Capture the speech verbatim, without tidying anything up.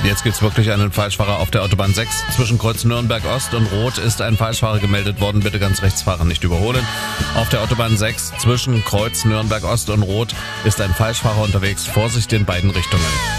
jetzt gibt's wirklich einen Falschfahrer auf der Autobahn sechs. Zwischen Kreuz Nürnberg Ost und Rot ist ein Falschfahrer gemeldet worden. Bitte ganz rechts fahren, nicht überholen. Auf der Autobahn sechs zwischen Kreuz Nürnberg Ost und Rot ist ein Falschfahrer unterwegs. Vorsicht in beiden Richtungen.